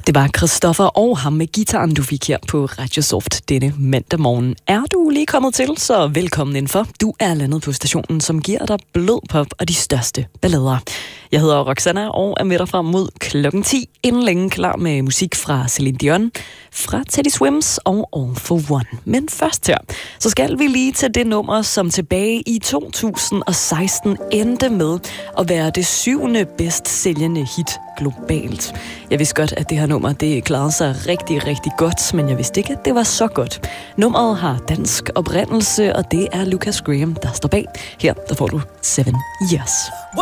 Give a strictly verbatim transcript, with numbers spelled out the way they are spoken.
Det var Christoffer og ham med gitaren, du fik her på Radio Soft denne mandag morgen. Er du lige kommet til, så velkommen indenfor. Du er landet på stationen, som giver dig blød pop og de største ballader. Jeg hedder Roxanna og er med dig frem mod klokken ti. Inden længe klar med musik fra Celine Dion, fra Teddy Swims og All for One. Men først her, så skal vi lige til det nummer, som tilbage i to tusind og seksten endte med at være det syvende bedst sælgende hit globalt. Jeg vidste godt, at det her nummer det klarede sig rigtig, rigtig godt, men jeg vidste ikke, at det var så godt. Nummeret har dansk oprindelse, og det er Lucas Graham, der står bag. Her der får du Seven Years.